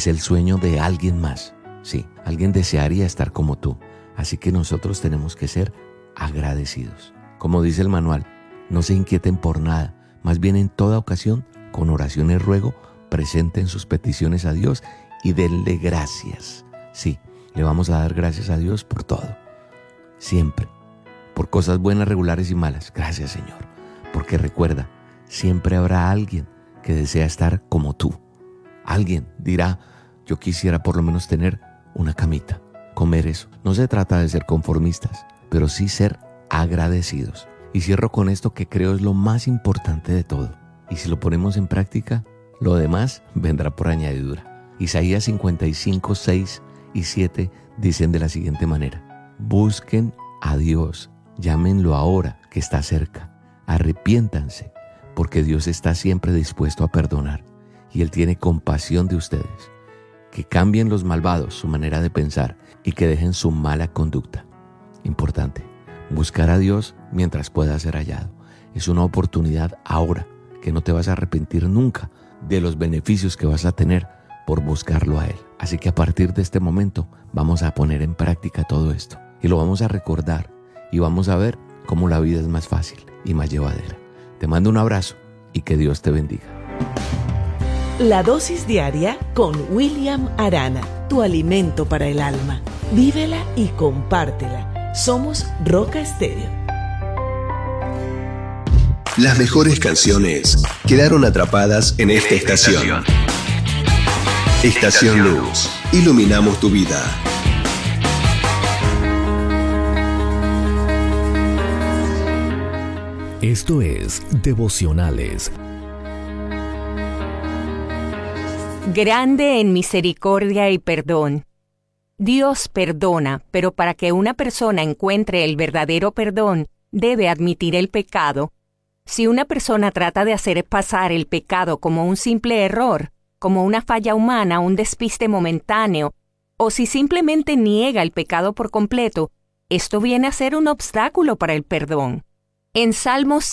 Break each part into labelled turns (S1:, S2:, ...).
S1: es el sueño de alguien más. Sí, alguien desearía estar como tú. Así que nosotros tenemos que ser agradecidos. Como dice el manual, no se inquieten por nada, más bien en toda ocasión, con oraciones ruego, presenten sus peticiones a Dios y denle gracias. Sí, le vamos a dar gracias a Dios por todo. Siempre. Por cosas buenas, regulares y malas. Gracias, Señor. Porque recuerda, siempre habrá alguien que desea estar como tú. Alguien dirá, yo quisiera por lo menos tener una camita, comer eso. No se trata de ser conformistas, pero sí ser agradecidos. Y cierro con esto que creo es lo más importante de todo. Y si lo ponemos en práctica, lo demás vendrá por añadidura. Isaías 55, 6 y 7 dicen de la siguiente manera: busquen a Dios, llámenlo ahora que está cerca. Arrepiéntanse, porque Dios está siempre dispuesto a perdonar y Él tiene compasión de ustedes. Que cambien los malvados su manera de pensar y que dejen su mala conducta. Importante, buscar a Dios mientras pueda ser hallado. Es una oportunidad ahora que no te vas a arrepentir nunca de los beneficios que vas a tener por buscarlo a Él. Así que a partir de este momento vamos a poner en práctica todo esto y lo vamos a recordar y vamos a ver cómo la vida es más fácil y más llevadera. Te mando un abrazo y que Dios te bendiga.
S2: La dosis diaria con William Arana, tu alimento para el alma. Vívela y compártela. Somos Roca Estéreo.
S3: Las mejores canciones quedaron atrapadas en esta estación. Estación Luz. Iluminamos tu vida.
S4: Esto es Devocionales.
S5: Grande en misericordia y perdón. Dios perdona, pero para que una persona encuentre el verdadero perdón, debe admitir el pecado. Si una persona trata de hacer pasar el pecado como un simple error, como una falla humana, un despiste momentáneo, o si simplemente niega el pecado por completo, esto viene a ser un obstáculo para el perdón. En Salmos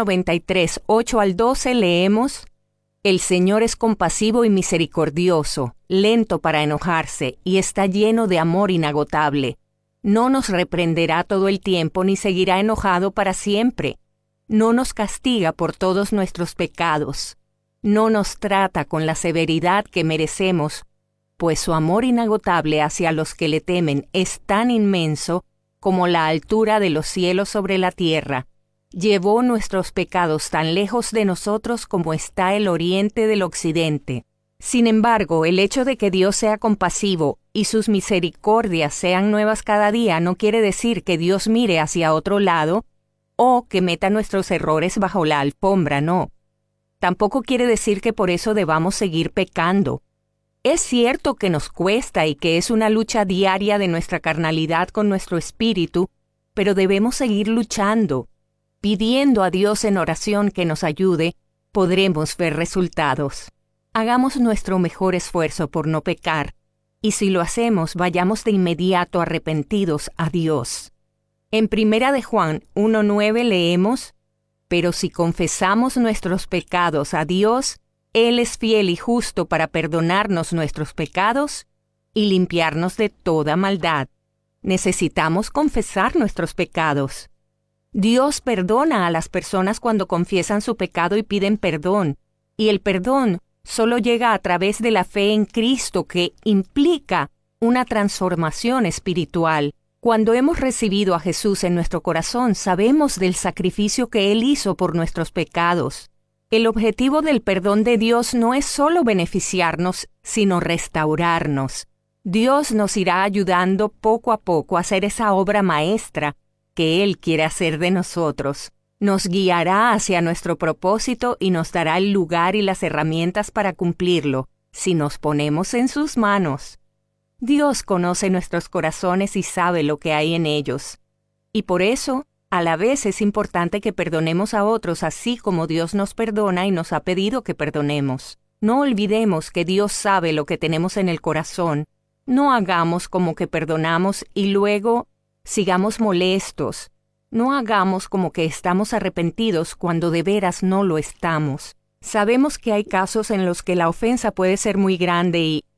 S5: 193, 8 al 12 leemos: El Señor es compasivo y misericordioso, lento para enojarse y está lleno de amor inagotable. No nos reprenderá todo el tiempo ni seguirá enojado para siempre. No nos castiga por todos nuestros pecados. No nos trata con la severidad que merecemos, pues su amor inagotable hacia los que le temen es tan inmenso como la altura de los cielos sobre la tierra. Llevó nuestros pecados tan lejos de nosotros como está el oriente del occidente. Sin embargo, el hecho de que Dios sea compasivo y sus misericordias sean nuevas cada día no quiere decir que Dios mire hacia otro lado o que meta nuestros errores bajo la alfombra, no. Tampoco quiere decir que por eso debamos seguir pecando. Es cierto que nos cuesta y que es una lucha diaria de nuestra carnalidad con nuestro espíritu, pero debemos seguir luchando. Pidiendo a Dios en oración que nos ayude, podremos ver resultados. Hagamos nuestro mejor esfuerzo por no pecar, y si lo hacemos, vayamos de inmediato arrepentidos a Dios. En 1 de Juan 1:9 leemos: Pero si confesamos nuestros pecados a Dios, Él es fiel y justo para perdonarnos nuestros pecados y limpiarnos de toda maldad. Necesitamos confesar nuestros pecados. Dios perdona a las personas cuando confiesan su pecado y piden perdón, y el perdón solo llega a través de la fe en Cristo, que implica una transformación espiritual. Cuando hemos recibido a Jesús en nuestro corazón, sabemos del sacrificio que Él hizo por nuestros pecados. El objetivo del perdón de Dios no es solo beneficiarnos, sino restaurarnos. Dios nos irá ayudando poco a poco a hacer esa obra maestra que Él quiere hacer de nosotros. Nos guiará hacia nuestro propósito y nos dará el lugar y las herramientas para cumplirlo, si nos ponemos en sus manos. Dios conoce nuestros corazones y sabe lo que hay en ellos. Y por eso, a la vez es importante que perdonemos a otros así como Dios nos perdona y nos ha pedido que perdonemos. No olvidemos que Dios sabe lo que tenemos en el corazón. No hagamos como que perdonamos y luego sigamos molestos. No hagamos como que estamos arrepentidos cuando de veras no lo estamos. Sabemos que hay casos en los que la ofensa puede ser muy grande y